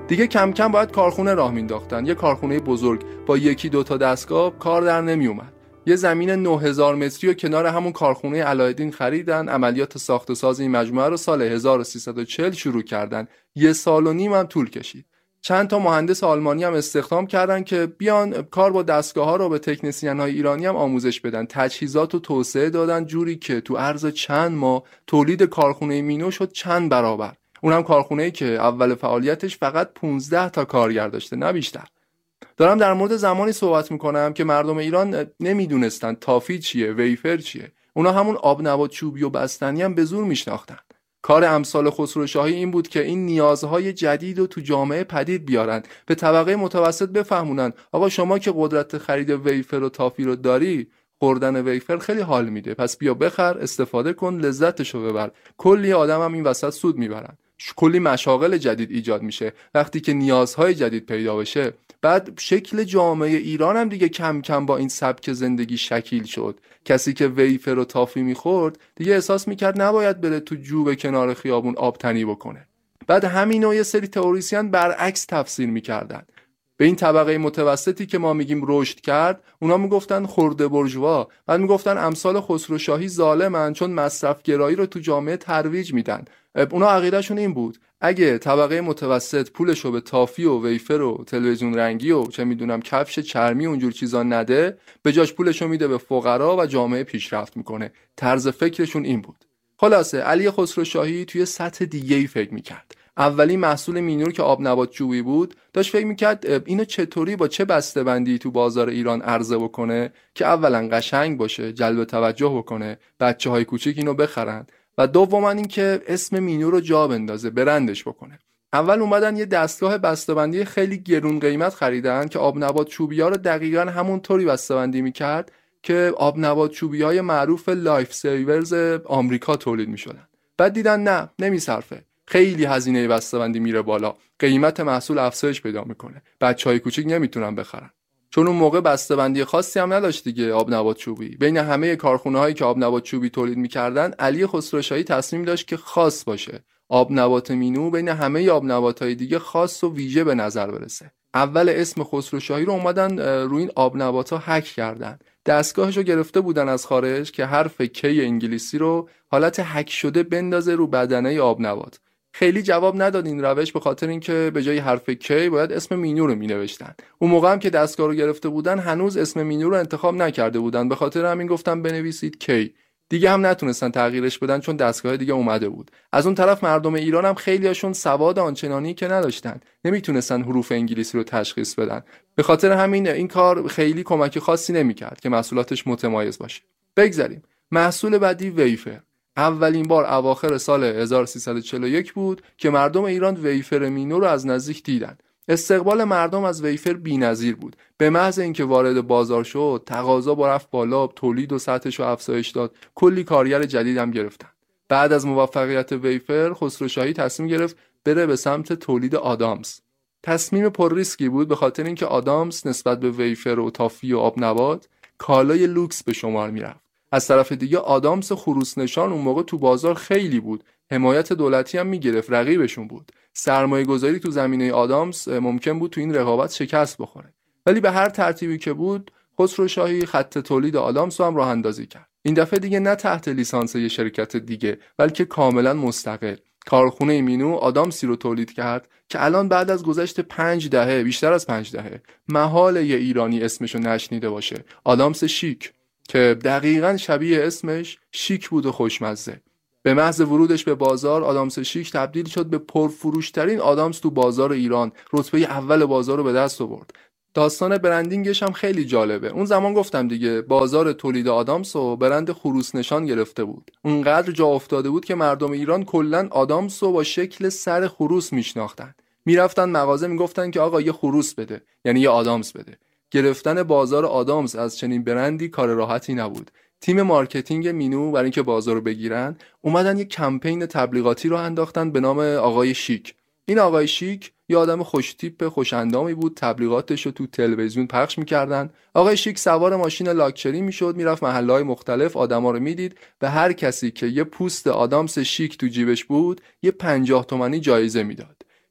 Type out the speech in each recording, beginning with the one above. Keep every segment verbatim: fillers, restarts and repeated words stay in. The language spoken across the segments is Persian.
دیگه کم کم باید کارخونه راه مینداختن. یه کارخونه بزرگ با یکی دو تا دستگاه کار در نمی اومد. یه زمین نه هزار متری رو کنار همون کارخونه علایالدین خریدن. عملیات ساخت و ساز این مجموعه رو سال هزار و سیصد و چهل شروع کردن. یه سال و نیم هم طول کشید. چند تا مهندس آلمانی هم استخدام کردن که بیان کار با دستگاه‌ها رو به تکنسین‌های ایرانی هم آموزش بدن. تجهیزات رو توسعه دادن جوری که تو عرض چند ماه تولید کارخونه مینو شد چند برابر. اونم کارخونه‌ای که اول فعالیتش فقط پانزده تا کارگر داشته، نه بیشتر. دارم در مورد زمانی صحبت میکنم که مردم ایران نمیدونستن تافی چیه، ویفر چیه. اونا همون آب نبات چوبی و بستنی هم به زور میشناختن. کار امثال خسروشاهی این بود که این نیازهای جدید رو تو جامعه پدید بیارن، به طبقه متوسط بفهمونن آقا شما که قدرت خرید ویفر و تافی رو داری، خوردن ویفر خیلی حال میده، پس بیا بخر، استفاده کن، لذتشو ببر. کلی آدم هم این وسط سود میبرن. کلی مشاغل جدید ایجاد میشه. وقتی که نیازهای جدید پیدا بشه، بعد شکل جامعه ایران هم دیگه کم کم با این سبک زندگی شکیل شد. کسی که ویفر و تافی میخورد دیگه احساس میکرد نباید بره تو جوب کنار خیابون آب تنی بکنه. بعد همین و یه سری تئوریسین برعکس تفسیر میکردن. به این طبقه متوسطی که ما میگیم رشد کرد، اونا میگفتن خرده برجوا. بعد میگفتن امثال خسروشاهی ظالمن چون مصرف گرایی رو تو جامعه ترویج میدن. اونا عقیدهشون این بود اگه طبقه متوسط پولشو به تافی و ویفر و تلویزیون رنگی و چه میدونم کفش چرمی و اونجور چیزا نده، به جاش پولشو میده به فقرا و جامعه پیشرفت میکنه. طرز فکرشون این بود. خلاصه علی خسروشاهی توی سطح دیگه‌ای فکر میکرد. اولی محصول مینور که آب نبات چوبی بود، داشت فکر میکرد اینو چطوری با چه بسته‌بندی تو بازار ایران عرضه بکنه که اولا قشنگ باشه، جلب توجه بکنه، بچه‌های کوچیک اینو بخرن، و دوما این که اسم مینو رو جا بندازه، برندش بکنه. اول اومدن یه دستگاه بسته‌بندی خیلی گرون قیمت خریدن که آب نبات چوبی‌ها رو دقیقاً همونطوری بسته‌بندی میکرد که آب نبات چوبی‌های معروف لایف سیورز آمریکا تولید میشدن. بعد دیدن نه، نمیصرفه. خیلی هزینه بسته‌بندی میره بالا، قیمت محصول افزایش پیدا میکنه، بچهای کوچیک نمیتونن بخرن. چون اون موقع بسته‌بندی خاصی هم نداشت دیگه آب نبات چوبی. بین همه کارخونه‌هایی که آب نبات چوبی تولید می‌کردن، علی خسروشاهی تصمیم داشت که خاص باشه. آب نبات مینو بین همه آب نبات‌های دیگه خاص و ویژه به نظر برسه. اول اسم خسروشاهی رو اومدن روی این آب نبات‌ها هک کردن. دستگاهشو گرفته بودن از خارج که حرف کی انگلیسی رو حالت هک شده بندازه رو بدنه آب نبات. خیلی جواب نداد این روش، به خاطر اینکه به جای حرف کی باید اسم مینو رو مینوشتن. اون موقع هم که دستگاه رو گرفته بودن هنوز اسم مینو رو انتخاب نکرده بودن، به خاطر همین گفتم بنویسید کی. دیگه هم نتونستن تغییرش بدن چون دستگاه دیگه اومده بود. از اون طرف مردم ایران هم خیلیاشون سواد آنچنانی که نداشتن، نمیتونستن حروف انگلیسی رو تشخیص بدن. به خاطر همین این کار خیلی کمک خاصی نمیکرد که محصولاتش متمایز باشه. بگذاریم. محصول بعدی ویفر. اولین بار اواخر سال هزار و سیصد و چهل و یک بود که مردم ایران ویفر مینو رو از نزدیک دیدن. استقبال مردم از ویفر بی‌نظیر بود. به محض اینکه وارد بازار شد، تقاضا با رفت بالا، تولید و سطحش رو افزایش داد، کلی کارگر جدید هم گرفتن. بعد از موفقیت ویفر، خسروشاهی تصمیم گرفت بره به سمت تولید آدامس. تصمیم پر ریسکی بود، به خاطر اینکه آدامس نسبت به ویفر و تافی و آب نبات کالای لوکس به شمار میرفت. از طرف دیگه آدامس خروس نشان اون موقع تو بازار خیلی بود، حمایت دولتی هم میگرفت، رقیبشون بود. سرمایه گذاری تو زمینه آدامس ممکن بود تو این رقابت شکست بخوره. ولی به هر ترتیبی که بود، خسروشاهی خط تولید آدامس رو هم راه اندازی کرد. این دفعه دیگه نه تحت لیسانس یه شرکت دیگه، بلکه کاملا مستقل. کارخونه مینو آدامسی رو تولید کرد که الان بعد از گذشت پنج دهه، بیشتر از پنج دهه، محال یه ایرانی اسمشو نشنیده باشه. آدامس شیک، که دقیقاً شبیه اسمش شیک بود و خوشمزه. به محض ورودش به بازار، آدامس شیک تبدیل شد به پرفروشترین آدامس تو بازار ایران. رتبه اول بازار رو به دست آورد. داستان برندینگش هم خیلی جالبه. اون زمان گفتم دیگه، بازار تولید آدامس و برند خروس نشان گرفته بود. اونقدر جا افتاده بود که مردم ایران کلاً آدامس رو با شکل سر خروس میشناختن. میرفتن مغازه میگفتن که آقا یه خروس بده، یعنی یه آدامس بده. گرفتن بازار آدامس از چنین برندی کار راحتی نبود. تیم مارکتینگ مینو برای اینکه بازار رو بگیرن، اومدن یک کمپین تبلیغاتی رو انداختن به نام آقای شیک. این آقای شیک یه آدم خوش تیپ، خوش اندامی بود. تبلیغاتش رو تو تلویزیون پخش می‌کردن. آقای شیک سوار ماشین لاکچری میشد، میرفت محله‌های مختلف، آدما رو میدید. به هر کسی که یه پوست آدامس شیک تو جیبش بود، یه پنجاه تومانی جایزه میداد.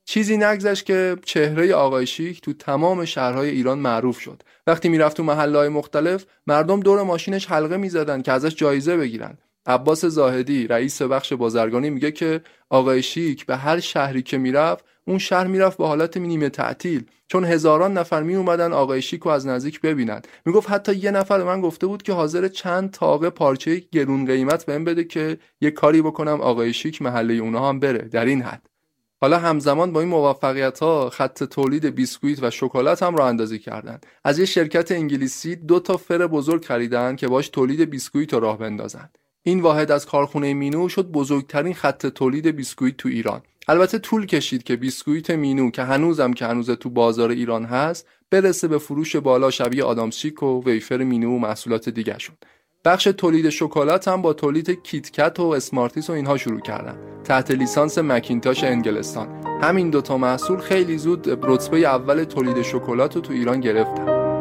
چیزی نگذشت که چهره آقای شیک تو تمام شهرهای ایران معروف شد. وقتی میرفت تو محله‌های مختلف، مردم دور ماشینش حلقه میزدن که ازش جایزه بگیرن. عباس زاهدی رئیس بخش بازرگانی میگه که آقای شیک به هر شهری که میرفت، اون شهر میرفت به حالت نیمه تعطیل، چون هزاران نفر می اومدن آقای شیک رو از نزدیک ببینن. میگفت حتی یه نفر به من گفته بود که حاضر چند تاقه پارچه گرون قیمت بهم بده که یه کاری بکنم آقای شیک محله اونها هم بره. در این حد. حالا همزمان با این موفقیت‌ها خط تولید بیسکویت و شکلات هم راه اندازی کردن. از یه شرکت انگلیسی دو تا فر بزرگ خریدن که باش تولید بیسکویت رو راه بندازن. این واحد از کارخونه مینو شد بزرگترین خط تولید بیسکویت تو ایران. البته طول کشید که بیسکویت مینو که هنوزم که هنوز تو بازار ایران هست برسه به فروش بالا شبیه آدامسیک و ویفر مینو و محصولات دیگه شون. بخش تولید شکلات هم با تولید کیتکت و اسمارتیس و اینها شروع کردن تحت لیسانس مکینتاش انگلستان. همین دوتا محصول خیلی زود رتبه اول تولید شکلات رو تو ایران گرفتن.